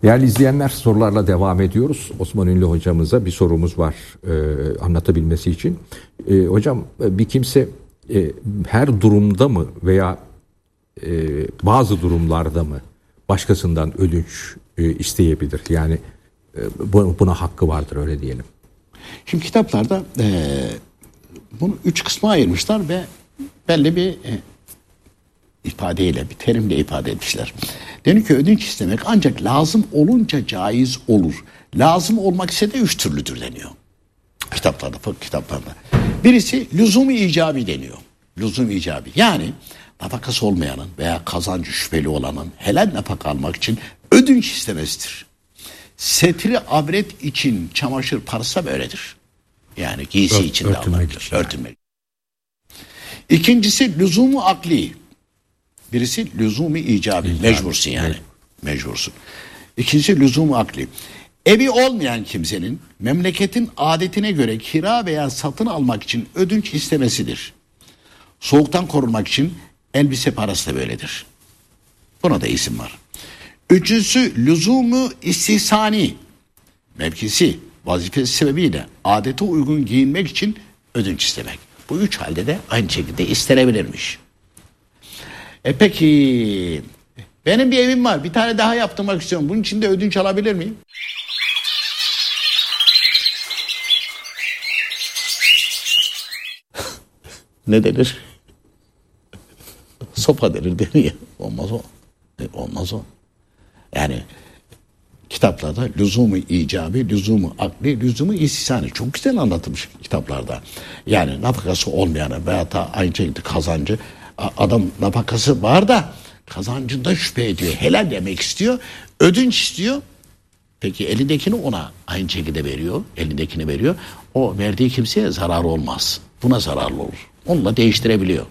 Değerli izleyenler, sorularla devam ediyoruz. Osman Ünlü hocamıza bir sorumuz var anlatabilmesi için. Hocam, bir kimse her durumda mı veya bazı durumlarda mı başkasından ödünç isteyebilir? Yani buna hakkı vardır, öyle diyelim. Şimdi kitaplarda bunu 3 kısma ayırmışlar ve belli bir ifadeyle, bir terimle ifade etmişler. Deniyor ki ödünç istemek ancak lazım olunca caiz olur. Lazım olmak ise de 3 türlüdür deniyor. Kitaplarda, fıkıh kitaplarda. Birisi lüzum-i icabi deniyor. Lüzum-i icabi. Yani nafakası olmayanın veya kazancı şüpheli olanın helal nafaka almak için ödünç istemesidir. Setri avret için çamaşır parası böyledir. Yani giysi için de alınır. Örtünmek. İkincisi lüzumu akli. Birisi lüzumu icabi. Mecbursun yani. Mecbursun. İkincisi lüzumu akli. Evi olmayan kimsenin memleketin adetine göre kira veya satın almak için ödünç istemesidir. Soğuktan korunmak için elbise parası da böyledir. Buna da isim var. Üçüncüsü lüzumu istihsani. Mevkisi, vazifesi sebebiyle adete uygun giyinmek için ödünç istemek. Bu 3 halde de aynı şekilde istenebilirmiş. Peki benim bir evim var, bir tane daha yaptırmak istiyorum. Bunun için de ödünç alabilir miyim? Ne denir? Sopa denir deniyor. Olmaz o. Olmaz o. Yani kitaplarda lüzumu icabi, lüzumu akli, lüzumu istihsani çok güzel anlatılmış kitaplarda. Yani nafakası olmayana veya da aynı şekilde kazancı, adam nafakası var da kazancında şüphe ediyor. Helal yemek istiyor, ödünç istiyor. Peki elindekini ona aynı şekilde veriyor. Elindekini veriyor. O verdiği kimseye zararı olmaz. Buna zararlı olur. Onunla değiştirebiliyor.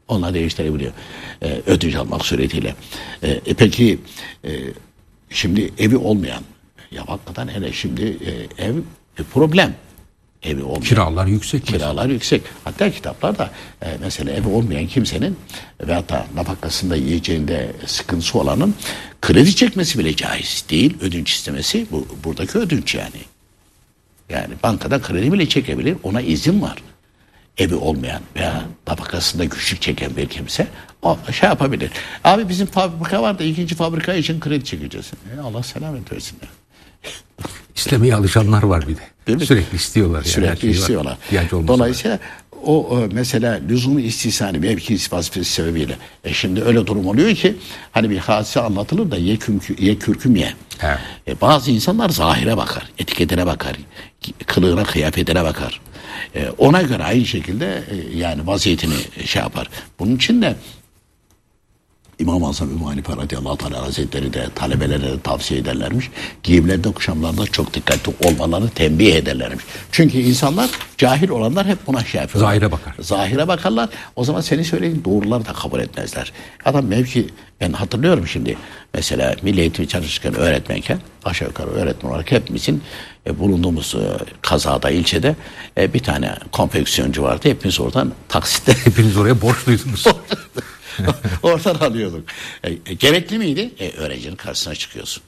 Ödünç almak suretiyle. Peki şimdi evi olmayan, ya hakikaten hele şimdi ev problem. Evi olmayan. Kiralar yüksek. Kiralar yüksek. Hatta kitaplarda mesela evi olmayan kimsenin veyahut da nafakasında yiyeceğinde sıkıntısı olanın kredi çekmesi bile caiz değil. Ödünç istemesi buradaki ödünç yani. Yani bankada kredi bile çekebilir. Ona izin var. Evi olmayan veya nafakasında güçlük çeken bir kimse o şey yapabilir. Abi bizim fabrika var da ikinci fabrika için kredi çekeceğiz. Allah selamet versin ya. İstemeye alışanlar var bir de. Değil mi? Sürekli istiyorlar. Sürekli istiyorlar. Dolayısıyla o mesela lüzumu istihsani mevkisi vazifesi sebebiyle. Şimdi öyle durum oluyor ki hani bir hadise anlatılır da ye kürküm ye. Bazı insanlar zahire bakar, etiketine bakar, kılığına, kıyafetine bakar. Ona göre aynı şekilde yani vaziyetini şey yapar. Bunun için de İmam-ı Azam Ebu Hanife radıyallahu teala hazretleri de talebelere de tavsiye ederlermiş. Giyimlerinde, kuşamlarında çok dikkatli olmalarını tembih ederlermiş. Çünkü insanlar, cahil olanlar hep buna şey yapıyorlar. Zahire bakar. Zahire bakarlar. O zaman senin söylediğin doğruları da kabul etmezler. Adam mevki, ben hatırlıyorum şimdi. Mesela Milli Eğitim çalışırken öğretmenken, aşağı yukarı öğretmen olarak hepimizin bulunduğumuz kazada, ilçede bir tane konfeksiyoncu vardı. Hepimiz oradan taksitle. Hepiniz oraya borçluydunuz. Oradan alıyorduk. Gerekli miydi? Öğrencinin karşısına çıkıyorsun.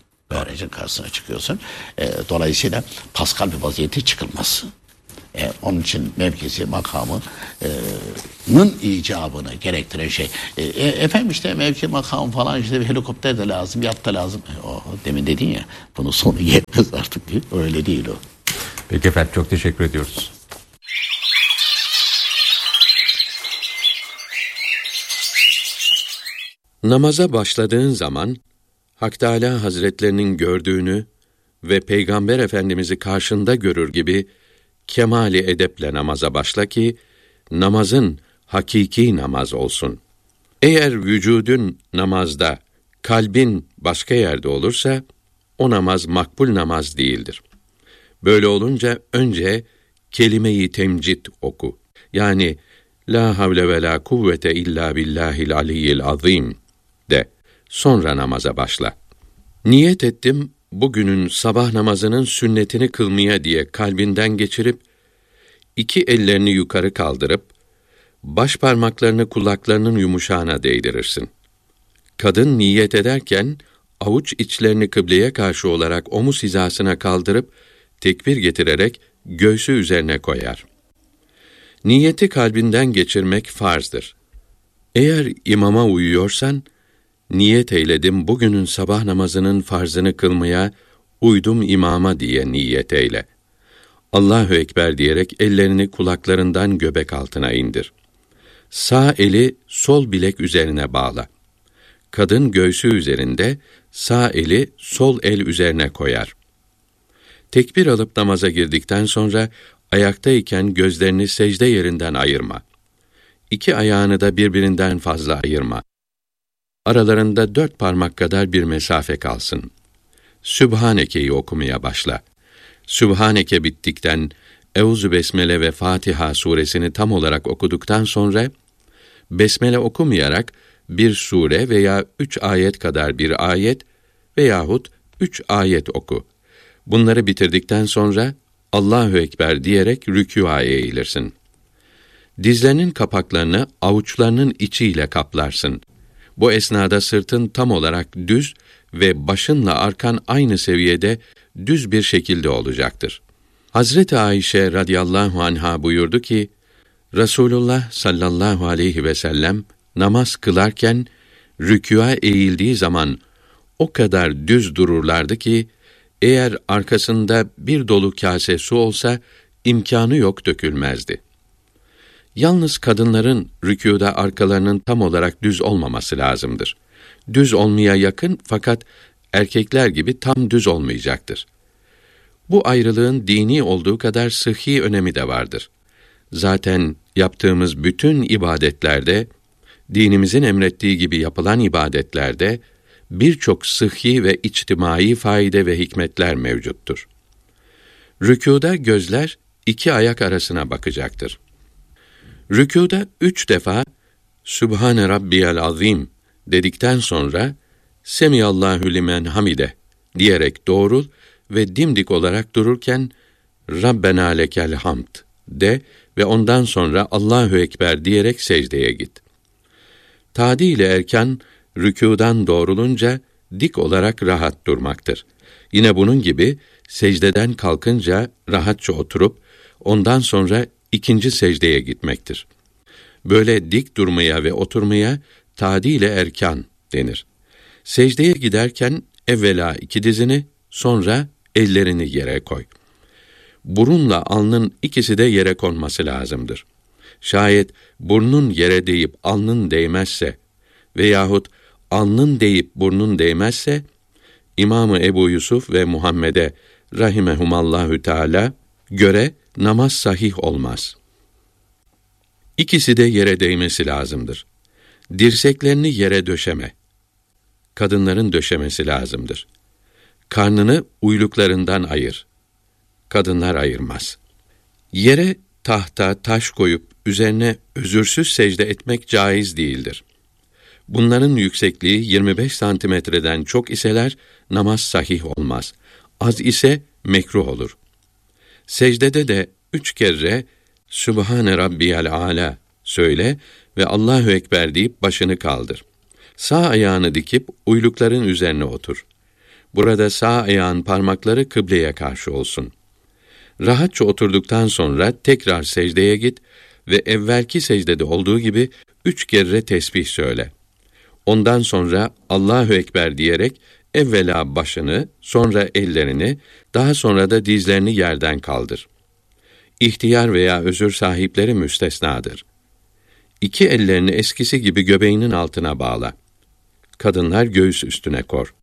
Dolayısıyla paskal bir vaziyete çıkılmaz. Onun için mevkisi, makamının icabını gerektiren şey. Efendim işte mevki, makam falan işte bir helikopter de lazım, yat da lazım. Demin dedin ya, bunun sonu yetmez artık diye. Öyle değil o. Peki efendim, çok teşekkür ediyoruz. Namaza başladığın zaman Hak Teâlâ Hazretlerinin gördüğünü ve Peygamber Efendimiz'i karşında görür gibi kemali edeple namaza başla ki namazın hakiki namaz olsun. Eğer vücudun namazda, kalbin başka yerde olursa o namaz makbul namaz değildir. Böyle olunca önce kelime-i temcid oku. Yani la havle ve la kuvvete illa billahil aliyyil azim de. Sonra namaza başla. Niyet ettim bugünün sabah namazının sünnetini kılmaya diye kalbinden geçirip 2 ellerini yukarı kaldırıp baş parmaklarını kulaklarının yumuşağına değdirirsin. Kadın niyet ederken avuç içlerini kıbleye karşı olarak omuz hizasına kaldırıp tekbir getirerek göğsü üzerine koyar. Niyeti kalbinden geçirmek farzdır. Eğer imama uyuyorsan, niyet eyledim bugünün sabah namazının farzını kılmaya, uydum imama diye niyet eyle. Allahu Ekber diyerek ellerini kulaklarından göbek altına indir. Sağ eli sol bilek üzerine bağla. Kadın göğsü üzerinde, sağ eli sol el üzerine koyar. Tekbir alıp namaza girdikten sonra, ayaktayken gözlerini secde yerinden ayırma. İki ayağını da birbirinden fazla ayırma. Aralarında 4 parmak kadar bir mesafe kalsın. Sübhaneke'yi okumaya başla. Sübhaneke bittikten, Euzu Besmele ve Fatiha suresini tam olarak okuduktan sonra, Besmele okumayarak bir sure veya 3 ayet kadar bir ayet veyahut 3 ayet oku. Bunları bitirdikten sonra, Allahu Ekber diyerek rükûa eğilirsin. Dizlerinin kapaklarını avuçlarının içiyle kaplarsın. Bu esnada sırtın tam olarak düz ve başınla arkan aynı seviyede düz bir şekilde olacaktır. Hazreti Ayşe radıyallahu anha buyurdu ki, Resulullah sallallahu aleyhi ve sellem namaz kılarken rükûa eğildiği zaman o kadar düz dururlardı ki, eğer arkasında bir dolu kase su olsa imkanı yok dökülmezdi. Yalnız kadınların rükûda arkalarının tam olarak düz olmaması lazımdır. Düz olmaya yakın fakat erkekler gibi tam düz olmayacaktır. Bu ayrılığın dini olduğu kadar sıhhi önemi de vardır. Zaten yaptığımız bütün ibadetlerde, dinimizin emrettiği gibi yapılan ibadetlerde, birçok sıhhi ve içtimai faide ve hikmetler mevcuttur. Rükûda gözler 2 ayak arasına bakacaktır. Rükûda 3 defa Sübhane Rabbiyel Azim dedikten sonra Semiyallahu limen hamide diyerek doğrul ve dimdik olarak dururken Rabbena lekel hamd de ve ondan sonra Allahu Ekber diyerek secdeye git. Tadi ile erkan rükûdan doğrulunca dik olarak rahat durmaktır. Yine bunun gibi secdeden kalkınca rahatça oturup ondan sonra 2. secdeye gitmektir. Böyle dik durmaya ve oturmaya tadi ile erkan denir. Secdeye giderken evvela 2 dizini, sonra ellerini yere koy. Burunla alnın ikisi de yere konması lazımdır. Şayet burnun yere değip alnın değmezse veyahut alnın değip burnun değmezse, İmam-ı Ebu Yusuf ve Muhammed'e rahimehumallahü teâlâ göre namaz sahih olmaz. İkisi de yere değmesi lazımdır. Dirseklerini yere döşeme. Kadınların döşemesi lazımdır. Karnını uyluklarından ayır. Kadınlar ayırmaz. Yere tahta, taş koyup üzerine özürsüz secde etmek caiz değildir. Bunların yüksekliği 25 santimetreden çok iseler namaz sahih olmaz. Az ise mekruh olur. Secdede de 3 kere Sübhane Rabbiyel Âlâ söyle ve Allahu Ekber deyip başını kaldır. Sağ ayağını dikip uylukların üzerine otur. Burada sağ ayağın parmakları kıbleye karşı olsun. Rahatça oturduktan sonra tekrar secdeye git ve evvelki secdede olduğu gibi 3 kere tesbih söyle. Ondan sonra Allahu Ekber diyerek evvela başını, sonra ellerini, daha sonra da dizlerini yerden kaldır. İhtiyar veya özür sahipleri müstesnadır. 2 ellerini eskisi gibi göbeğinin altına bağla. Kadınlar göğüs üstüne kor.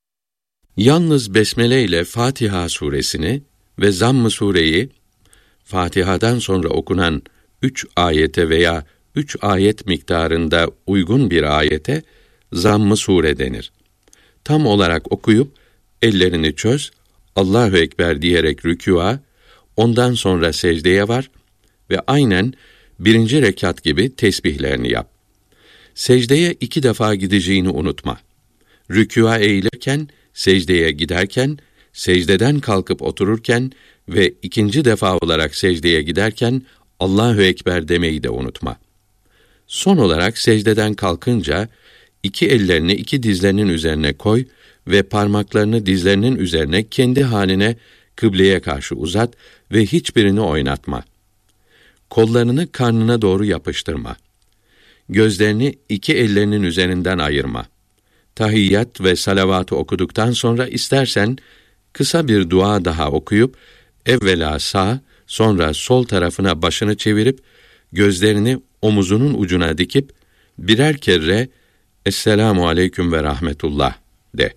Yalnız Besmele ile Fatiha suresini ve Zamm-ı sureyi, Fatiha'dan sonra okunan 3 ayete veya 3 ayet miktarında uygun bir ayete Zamm-ı sure denir. Tam olarak okuyup ellerini çöz, Allahu Ekber diyerek rükûa, ondan sonra secdeye var ve aynen 1. rekat gibi tesbihlerini yap. Secdeye 2 defa gideceğini unutma. Rükûa eğilirken, secdeye giderken, secdeden kalkıp otururken ve 2. defa olarak secdeye giderken Allahu Ekber demeyi de unutma. Son olarak secdeden kalkınca 2 ellerini 2 dizlerinin üzerine koy ve parmaklarını dizlerinin üzerine kendi haline kıbleye karşı uzat ve hiçbirini oynatma. Kollarını karnına doğru yapıştırma. Gözlerini iki ellerinin üzerinden ayırma. Tahiyyat ve salavatı okuduktan sonra istersen kısa bir dua daha okuyup evvela sağ, sonra sol tarafına başını çevirip gözlerini omuzunun ucuna dikip birer kere Esselamu aleyküm ve rahmetullah de.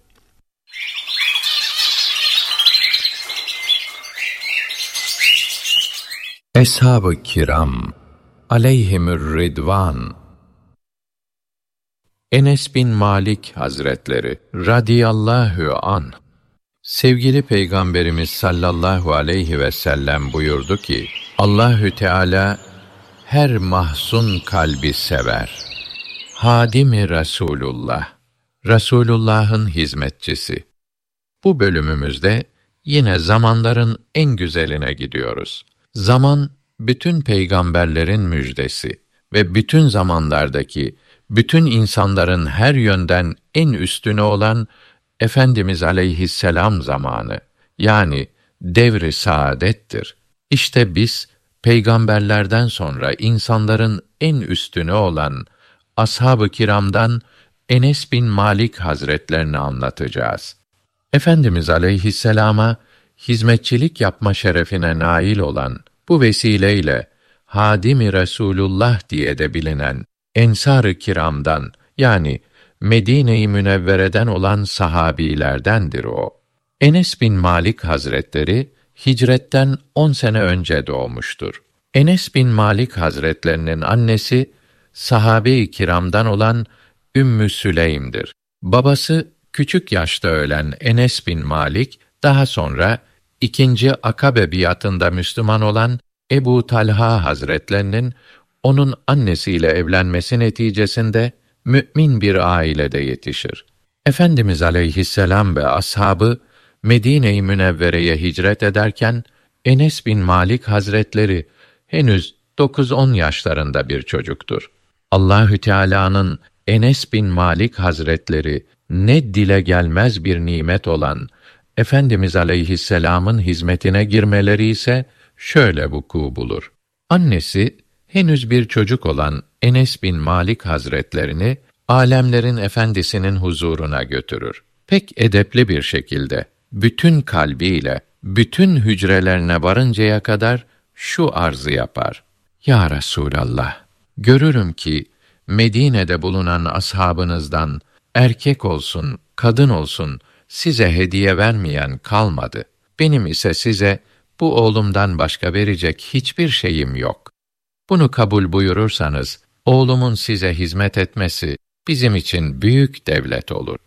Eshab-ı kiram aleyhimür ridvan. Enes bin Malik Hazretleri radıyallahu anh, sevgili Peygamberimiz sallallahu aleyhi ve sellem buyurdu ki, Allahü Teala her mahzun kalbi sever. Hadimi Resulullah, Resulullah'ın hizmetçisi. Bu bölümümüzde yine zamanların en güzeline gidiyoruz. Zaman, bütün peygamberlerin müjdesi ve bütün zamanlardaki, bütün insanların her yönden en üstüne olan Efendimiz aleyhisselam zamanı, yani devri saadettir. İşte biz, peygamberlerden sonra insanların en üstüne olan Ashab-ı kiramdan Enes bin Malik Hazretlerini anlatacağız. Efendimiz aleyhisselama hizmetçilik yapma şerefine nail olan bu vesileyle Hadimi Resulullah diye de bilinen Ensar-ı Kiram'dan, yani Medine-i Münevvere'den olan sahabilerdendir o. Enes bin Malik Hazretleri hicretten 10 sene önce doğmuştur. Enes bin Malik Hazretlerinin annesi sahabe-i kiramdan olan Ümmü Süleym'dir. Babası küçük yaşta ölen Enes bin Malik, daha sonra 2. Akabe biatında Müslüman olan Ebu Talha Hazretlerinin onun annesiyle evlenmesi neticesinde mümin bir ailede yetişir. Efendimiz aleyhisselam ve ashabı Medine-i Münevvere'ye hicret ederken Enes bin Malik Hazretleri henüz 9-10 yaşlarında bir çocuktur. Allahü Teala'nın Enes bin Malik Hazretleri ne dile gelmez bir nimet olan Efendimiz aleyhisselamın hizmetine girmeleri ise şöyle vuku bulur. Annesi henüz bir çocuk olan Enes bin Malik Hazretlerini alemlerin efendisinin huzuruna götürür. Pek edepli bir şekilde bütün kalbiyle bütün hücrelerine varıncaya kadar şu arzı yapar: Ya Resulallah, görürüm ki Medine'de bulunan ashabınızdan erkek olsun, kadın olsun size hediye vermeyen kalmadı. Benim ise size bu oğlumdan başka verecek hiçbir şeyim yok. Bunu kabul buyurursanız oğlumun size hizmet etmesi bizim için büyük devlet olur.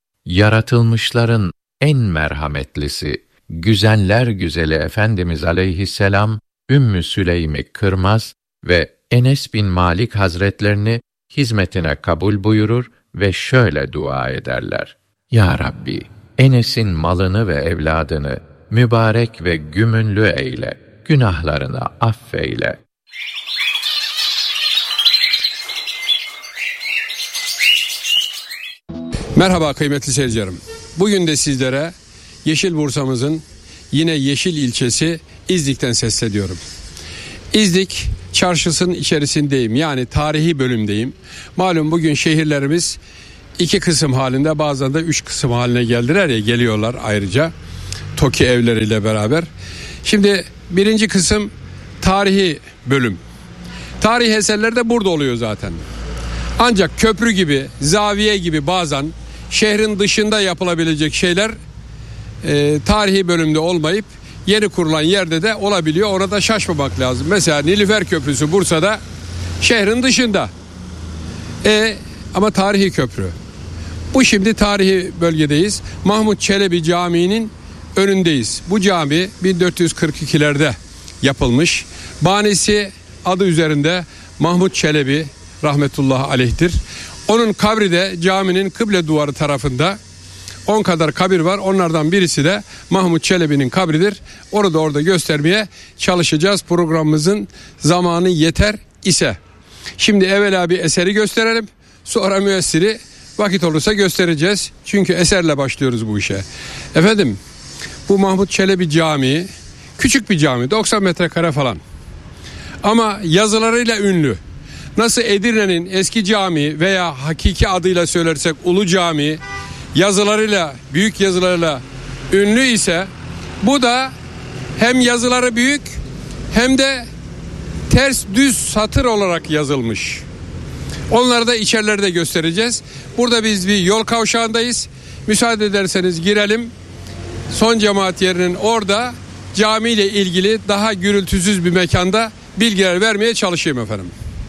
Yaratılmışların en merhametlisi, güzeller güzeli Efendimiz aleyhisselam Ümmü Süleym'i kırmaz ve Enes bin Malik Hazretlerini hizmetine kabul buyurur ve şöyle dua ederler: Ya Rabbi, Enes'in malını ve evladını mübarek ve gümünlü eyle, günahlarını affeyle. Merhaba kıymetli seyircilerim. Bugün de sizlere Yeşil Bursa'mızın yine Yeşil ilçesi İzdik'ten sesleniyorum. İzdik çarşısının içerisindeyim, yani tarihi bölümdeyim. Malum bugün şehirlerimiz 2 kısım halinde, bazen de 3 kısım haline geldiler ya, geliyorlar ayrıca TOKİ evleriyle beraber. Şimdi 1. kısım tarihi bölüm. Tarihi eserler de burada oluyor zaten. Ancak köprü gibi, zaviye gibi bazen şehrin dışında yapılabilecek şeyler tarihi bölümde olmayıp yeni kurulan yerde de olabiliyor. Orada şaşmamak lazım. Mesela Nilüfer Köprüsü Bursa'da şehrin dışında. Ama tarihi köprü. Bu şimdi tarihi bölgedeyiz. Mahmut Çelebi Camii'nin önündeyiz. Bu cami 1442'lerde yapılmış. Banisi adı üzerinde Mahmut Çelebi rahmetullahi aleyh'tir. Onun kabri de caminin kıble duvarı tarafında. 10 kadar kabir var. Onlardan birisi de Mahmut Çelebi'nin kabridir. Orada göstermeye çalışacağız. Programımızın zamanı yeter ise. Şimdi evvela bir eseri gösterelim. Sonra müessiri vakit olursa göstereceğiz. Çünkü eserle başlıyoruz bu işe. Efendim, bu Mahmut Çelebi Camii küçük bir cami, 90 metrekare falan. Ama yazılarıyla ünlü. Nasıl Edirne'nin eski cami veya hakiki adıyla söylersek Ulu Cami yazılarıyla, büyük yazılarıyla ünlü ise, bu da hem yazıları büyük hem de ters düz satır olarak yazılmış. Onları da içerilerde göstereceğiz. Burada biz bir yol kavşağındayız. Müsaade ederseniz girelim. Son cemaat yerinin orada camiyle ilgili daha gürültüsüz bir mekanda bilgiler vermeye çalışayım efendim.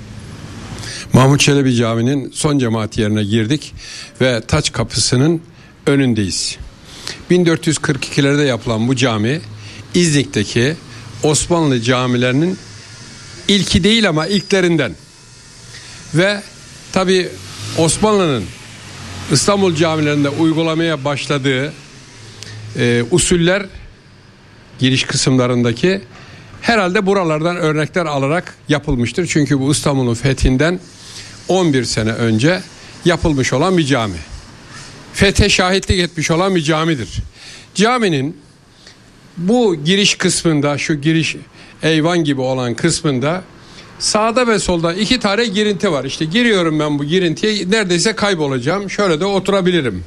Mahmut Çelebi Camii'nin son cemaat yerine girdik ve taç kapısının önündeyiz. 1442'lerde yapılan bu cami İznik'teki Osmanlı camilerinin ilki değil ama ilklerinden. Ve tabi Osmanlı'nın İstanbul camilerinde uygulamaya başladığı usuller, giriş kısımlarındaki herhalde buralardan örnekler alarak yapılmıştır. Çünkü bu İstanbul'un fethinden 11 sene önce yapılmış olan bir cami. Fethe şahitlik etmiş olan bir camidir. Caminin bu giriş kısmında, şu giriş eyvan gibi olan kısmında sağda ve solda 2 tane girinti var. İşte giriyorum ben bu girintiye, neredeyse kaybolacağım. Şöyle de oturabilirim.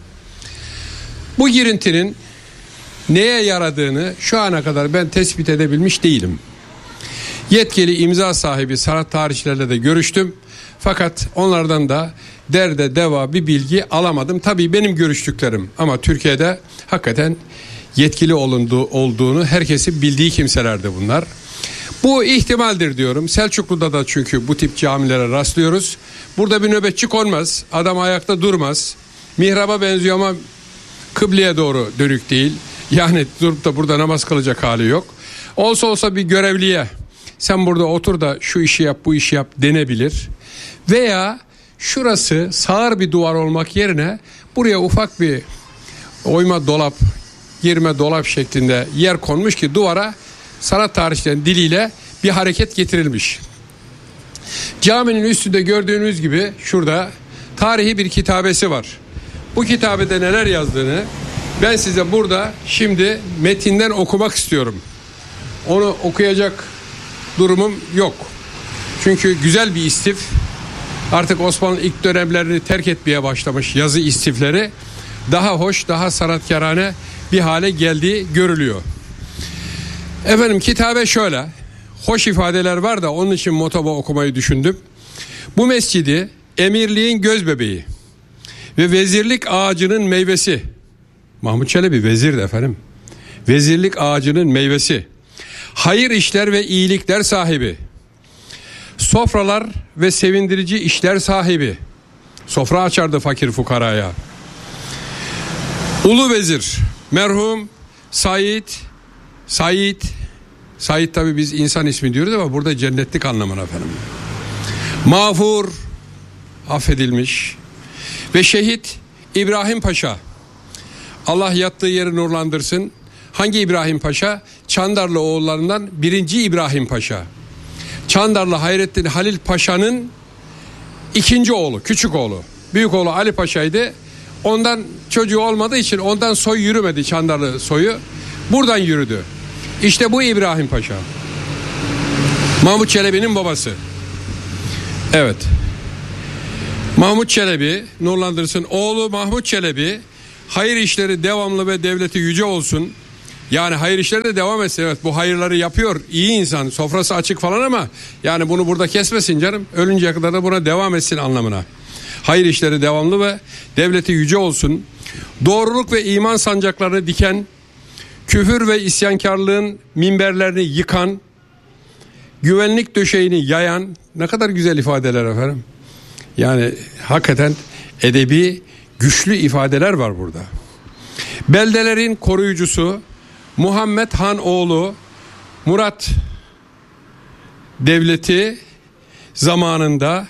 Bu girintinin neye yaradığını şu ana kadar ben tespit edebilmiş değilim. Yetkili imza sahibi sanat tarihçilerle de görüştüm. Fakat onlardan da derde deva bir bilgi alamadım. Tabii benim görüştüklerim, ama Türkiye'de hakikaten yetkili olduğunu herkesin bildiği kimselerdi bunlar. Bu ihtimaldir diyorum. Selçuklu'da da çünkü bu tip camilere rastlıyoruz. Burada bir nöbetçi konmaz. Adam ayakta durmaz. Mihraba benziyor ama kıbleye doğru dönük değil. Yani durup da burada namaz kılacak hali yok. Olsa bir görevliye sen burada otur da şu işi yap, bu işi yap denebilir. Veya şurası sağır bir duvar olmak yerine buraya ufak bir oyma dolap, girme dolap şeklinde yer konmuş ki duvara sanat tarihçilerinin diliyle bir hareket getirilmiş. Caminin üstünde gördüğünüz gibi şurada tarihi bir kitabesi var. Bu kitabede neler yazdığını ben size burada şimdi metinden okumak istiyorum. Onu okuyacak durumum yok. Çünkü güzel bir istif. Artık Osmanlı ilk dönemlerini terk etmeye başlamış yazı istifleri daha hoş, daha sanatkarane bir hale geldiği görülüyor. Efendim, kitabe şöyle. Hoş ifadeler var da onun için motoba okumayı düşündüm. Bu mescidi emirliğin gözbebeği ve vezirlik ağacının meyvesi. Mahmut Çelebi vezirdi efendim. Vezirlik ağacının meyvesi. Hayır işler ve iyilikler sahibi. Sofralar ve sevindirici işler sahibi. Sofra açardı fakir fukaraya. Ulu vezir merhum Said tabi biz insan ismi diyoruz ama burada cennetlik anlamına efendim. Mağfur, affedilmiş. Ve şehit İbrahim Paşa. Allah yattığı yeri nurlandırsın. Hangi İbrahim Paşa? Çandarlı oğullarından 1. İbrahim Paşa. Çandarlı Hayrettin Halil Paşa'nın 2. oğlu, küçük oğlu. Büyük oğlu Ali Paşa'ydı. Ondan çocuğu olmadığı için ondan soy yürümedi, Çandarlı soyu. Buradan yürüdü. İşte bu İbrahim Paşa. Mahmut Çelebi'nin babası. Evet. Mahmut Çelebi nurlandırsın. Oğlu Mahmut Çelebi hayır işleri devamlı ve devleti yüce olsun. Yani hayır işleri de devam etsin. Evet, bu hayırları yapıyor. İyi insan. Sofrası açık falan ama yani bunu burada kesmesin canım. Ölünceye kadar da buna devam etsin anlamına. Hayır işleri devamlı ve devleti yüce olsun. Doğruluk ve iman sancaklarını diken, küfür ve isyankarlığın minberlerini yıkan, güvenlik döşeğini yayan, ne kadar güzel ifadeler efendim. Yani hakikaten edebi güçlü ifadeler var burada. Beldelerin koruyucusu Muhammed Han oğlu Murat Devleti zamanında,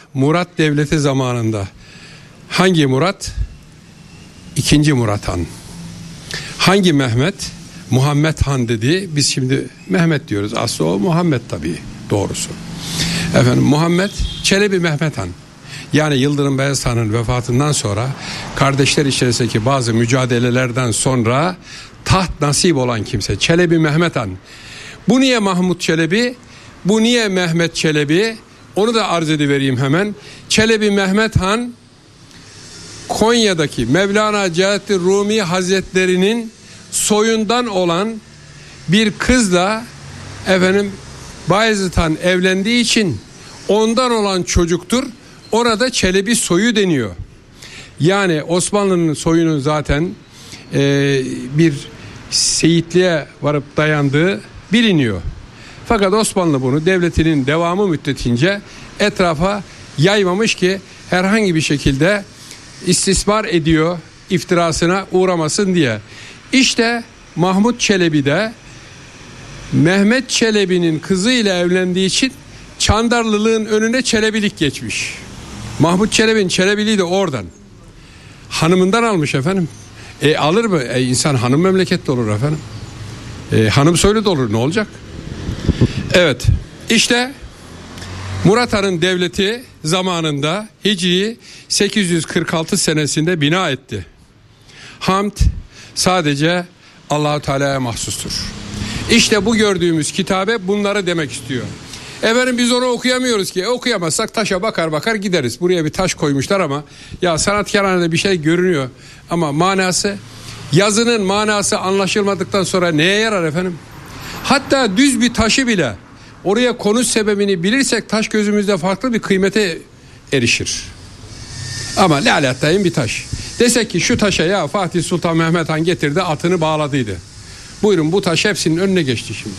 hangi Murat? 2. Murat Han. Hangi Mehmet? Muhammed Han dedi. Biz şimdi Mehmet diyoruz. Aslı o Muhammed tabii doğrusu. Efendim Muhammed Çelebi Mehmet Han. Yani Yıldırım Beyazıt'ın vefatından sonra kardeşler içerisindeki bazı mücadelelerden sonra taht nasip olan kimse Çelebi Mehmet Han. Bu niye Mahmut Çelebi? Bu niye Mehmet Çelebi? Onu da arz edivereyim hemen. Çelebi Mehmet Han Konya'daki Mevlana Celaleddin Rumi Hazretleri'nin soyundan olan bir kızla Bayezid Han evlendiği için ondan olan çocuktur. Orada Çelebi soyu deniyor. Yani Osmanlı'nın soyunun zaten bir seyitliğe varıp dayandığı biliniyor. Fakat Osmanlı bunu devletinin devamı müddetince etrafa yaymamış ki herhangi bir şekilde istismar ediyor, iftirasına uğramasın diye. İşte Mahmut Çelebi de Mehmet Çelebi'nin kızıyla evlendiği için Çandarlılığın önüne Çelebilik geçmiş. Mahmut Çelebi'nin Çelebiliği de oradan. Hanımından almış efendim. Alır mı? İnsan hanım memleketli olur efendim. Hanım soylu da olur, ne olacak? Evet. İşte Murat Han'ın devleti zamanında Hicri 846 senesinde bina etti. Hamd sadece Allah-u Teala'ya mahsustur. İşte bu gördüğümüz kitabe bunları demek istiyor. Efendim biz onu okuyamıyoruz ki. Okuyamazsak taşa bakar gideriz. Buraya bir taş koymuşlar ama ya sanatkarhanede bir şey görünüyor. Ama manası, yazının manası anlaşılmadıktan sonra neye yarar efendim? Hatta düz bir taşı bile oraya konuş sebebini bilirsek taş gözümüzde farklı bir kıymete erişir. Ama lalettayım bir taş. Desek ki şu taşa ya Fatih Sultan Mehmet Han getirdi, atını bağladıydı. Buyurun, bu taş hepsinin önüne geçti şimdi.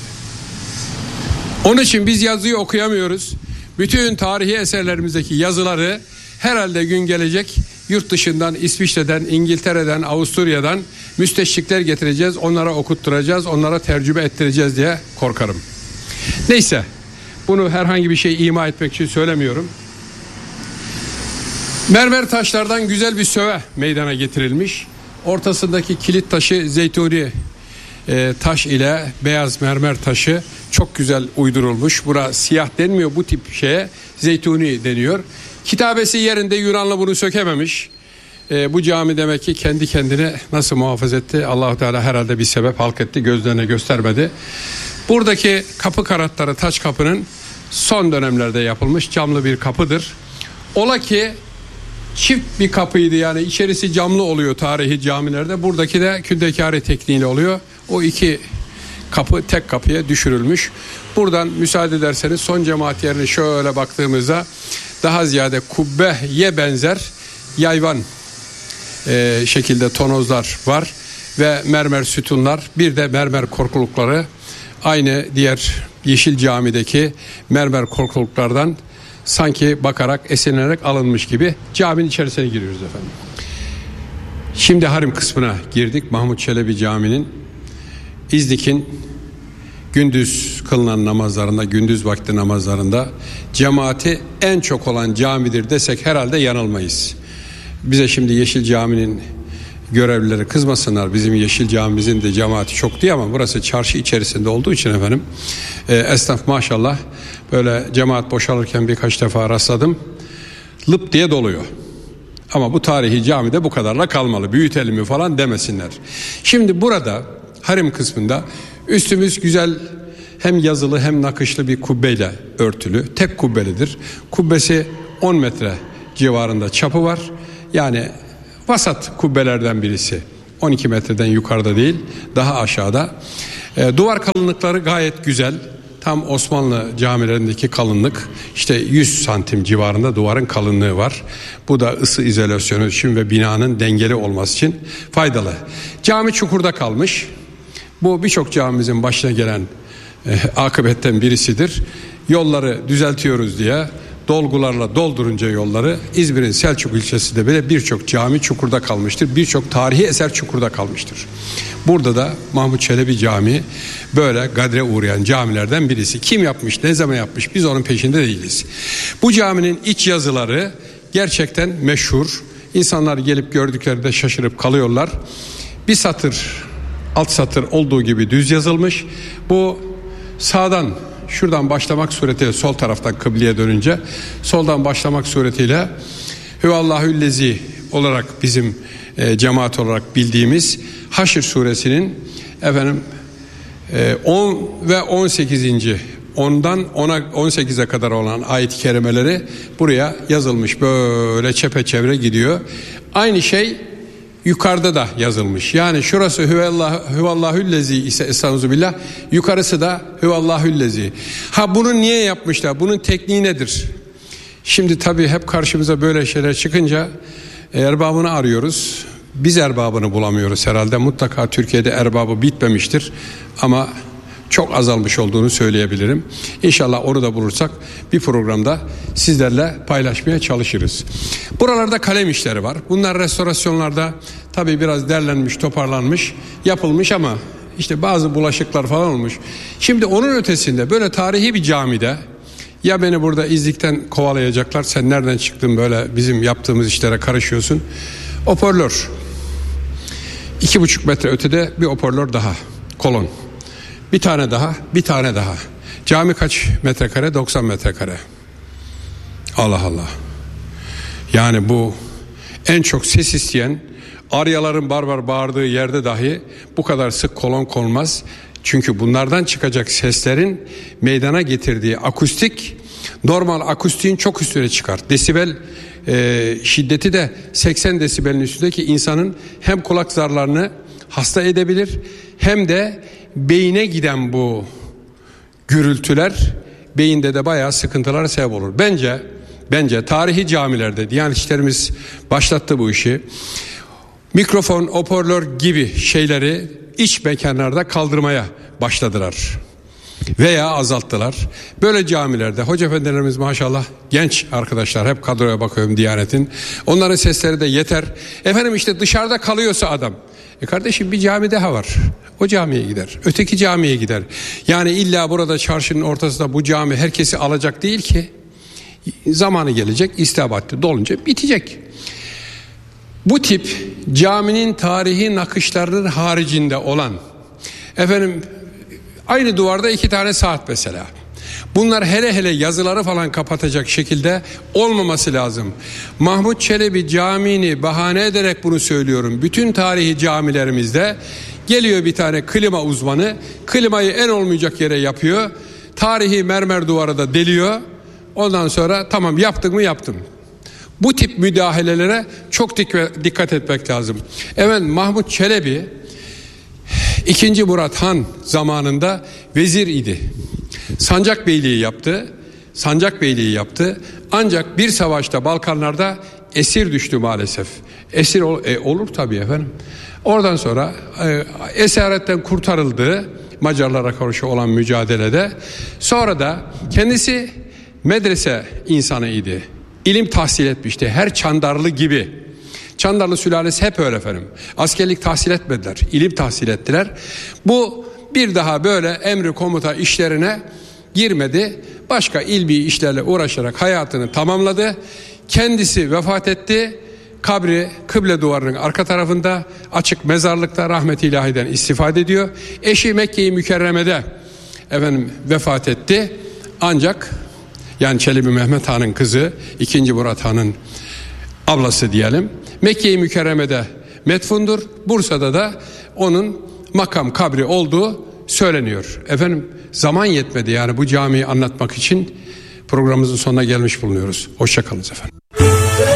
Onun için biz yazıyı okuyamıyoruz. Bütün tarihi eserlerimizdeki yazıları herhalde gün gelecek yurt dışından, İsviçre'den, İngiltere'den, Avusturya'dan müsteşrikler getireceğiz. Onlara okutturacağız, onlara tercüme ettireceğiz diye korkarım. Neyse, bunu herhangi bir şey ima etmek için söylemiyorum. Mermer taşlardan güzel bir söve meydana getirilmiş. Ortasındaki kilit taşı zeytuni taş ile beyaz mermer taşı çok güzel uydurulmuş. Buna siyah denmiyor, bu tip şeye zeytuni deniyor. Kitabesi yerinde, Yunanlı bunu sökememiş. Bu cami demek ki kendi kendine nasıl muhafaza etti? Allah-u Teala herhalde bir sebep halk etti, gözlerine göstermedi. Buradaki kapı kanatları taç kapının son dönemlerde yapılmış camlı bir kapıdır. Ola ki çift bir kapıydı, yani içerisi camlı oluyor tarihi camilerde. Buradaki de kündekari tekniğiyle oluyor. O iki kapı tek kapıya düşürülmüş. Buradan müsaade ederseniz son cemaat yerine şöyle baktığımızda daha ziyade kubbeye benzer yayvan şekilde tonozlar var ve mermer sütunlar, bir de mermer korkulukları aynı diğer Yeşil Cami'deki mermer korkuluklardan sanki bakarak, esinlenerek alınmış gibi caminin içerisine giriyoruz efendim. Şimdi harim kısmına girdik. Mahmut Çelebi Camii'nin, İzdik'in gündüz kılınan namazlarında, gündüz vakti namazlarında cemaati en çok olan camidir desek herhalde yanılmayız. Bize şimdi Yeşil Cami'nin görevlileri kızmasınlar, bizim Yeşil Camimizin de cemaati çok diye, ama burası çarşı içerisinde olduğu için efendim esnaf maşallah böyle cemaat boşalırken birkaç defa rastladım, lıp diye doluyor. Ama bu tarihi camide bu kadarla kalmalı, büyütelim mi falan demesinler. Şimdi burada harim kısmında üstümüz güzel hem yazılı hem nakışlı bir kubbeyle örtülü, tek kubbelidir. Kubbesi 10 metre civarında çapı var. Yani vasat kubbelerden birisi. 12 metreden yukarıda değil, daha aşağıda. Duvar kalınlıkları gayet güzel. Tam Osmanlı camilerindeki kalınlık, işte 100 santim civarında duvarın kalınlığı var. Bu da ısı izolasyonu için ve binanın dengeli olması için faydalı. Cami çukurda kalmış. Bu birçok camimizin başına gelen akıbetten birisidir. Yolları düzeltiyoruz diye dolgularla doldurunca yolları, İzmir'in Selçuk ilçesinde bile birçok cami çukurda kalmıştır. Birçok tarihi eser çukurda kalmıştır. Burada da Mahmut Çelebi Camii böyle gadre uğrayan camilerden birisi. Kim yapmış, ne zaman yapmış, biz onun peşinde değiliz. Bu caminin iç yazıları gerçekten meşhur. İnsanlar gelip gördüklerinde şaşırıp kalıyorlar. Bir satır, alt satır olduğu gibi düz yazılmış. Bu sağdan, şuradan başlamak suretiyle, sol taraftan kıbleye dönünce soldan başlamak suretiyle Hüvallahüllezi olarak bizim cemaat olarak bildiğimiz Haşr suresinin 10 ve 18. 10'dan 18'e kadar olan ayet-i kerimeleri buraya yazılmış. Böyle çepeçevre gidiyor. Aynı şey yukarıda da yazılmış. Yani şurası hüvallahüllezi ise estağfirullah, yukarısı da hüvallahüllezi. Bunu niye yapmışlar? Bunun tekniği nedir? Şimdi tabii hep karşımıza böyle şeyler çıkınca erbabını arıyoruz. Biz erbabını bulamıyoruz herhalde. Mutlaka Türkiye'de erbabı bitmemiştir. Ama çok azalmış olduğunu söyleyebilirim. İnşallah onu da bulursak bir programda sizlerle paylaşmaya çalışırız. Buralarda kalem işleri var. Bunlar restorasyonlarda tabii biraz derlenmiş, toparlanmış, yapılmış ama işte bazı bulaşıklar falan olmuş. Şimdi onun ötesinde böyle tarihi bir camide, ya beni burada İznik'ten kovalayacaklar, sen nereden çıktın böyle bizim yaptığımız işlere karışıyorsun. Hoparlör. 2,5 metre ötede bir hoparlör daha. Kolon. Bir tane daha, bir tane daha. Cami kaç metrekare? 90 metrekare. Allah Allah. Yani bu en çok ses isteyen, aryaların barbar bağırdığı yerde dahi bu kadar sık kolon konmaz. Çünkü bunlardan çıkacak seslerin meydana getirdiği akustik, normal akustiğin çok üstüne çıkar. Desibel şiddeti de 80 desibelin üstündeki insanın hem kulak zarlarını hasta edebilir hem de beyine giden bu gürültüler beyinde de bayağı sıkıntılara sebep olur. Bence tarihi camilerde Diyanet İşlerimiz başlattı bu işi. Mikrofon, hoparlör gibi şeyleri iç mekanlarda kaldırmaya başladılar veya azalttılar. Böyle camilerde hoca efendilerimiz maşallah genç arkadaşlar, hep kadroya bakıyorum Diyanet'in. Onların sesleri de yeter. Efendim işte dışarıda kalıyorsa adam, kardeşim bir cami daha var. O camiye gider. Öteki camiye gider. Yani illa burada çarşının ortasında bu cami herkesi alacak değil ki. Zamanı gelecek, istihabatlı dolunca bitecek. Bu tip caminin tarihi nakışlarının haricinde olan, aynı duvarda 2 tane saat mesela. Bunlar hele yazıları falan kapatacak şekilde olmaması lazım. Mahmut Çelebi Camii'ni bahane ederek bunu söylüyorum. Bütün tarihi camilerimizde geliyor bir tane klima uzmanı, klimayı en olmayacak yere yapıyor. Tarihi mermer duvarı da deliyor. Ondan sonra tamam yaptık mı yaptım. Bu tip müdahalelere çok dikkat etmek lazım. Mahmut Çelebi 2. Murat Han zamanında vezir idi. Sancak beyliği yaptı. Ancak bir savaşta Balkanlarda esir düştü maalesef. Esir olur tabii efendim. Oradan sonra esaretten kurtarıldı Macarlara karşı olan mücadelede. Sonra da kendisi medrese insanı idi. İlim tahsil etmişti. Her Çandarlı gibi. Çandarlı sülalesi hep öyle efendim. Askerlik tahsil etmediler. İlim tahsil ettiler. Bu bir daha böyle emri komuta işlerine girmedi. Başka ilmi işlerle uğraşarak hayatını tamamladı. Kendisi vefat etti. Kabri kıble duvarının arka tarafında açık mezarlıkta rahmet-i ilahiden istifade ediyor. Eşi Mekke-i Mükerreme'de vefat etti. Ancak yani Çelebi Mehmet Han'ın kızı 2. Murat Han'ın ablası diyelim. Mekke-i Mükerreme'de metfundur. Bursa'da da onun makam kabri olduğu söyleniyor. Zaman yetmedi yani bu camiyi anlatmak için programımızın sonuna gelmiş bulunuyoruz. Hoşça kalın efendim.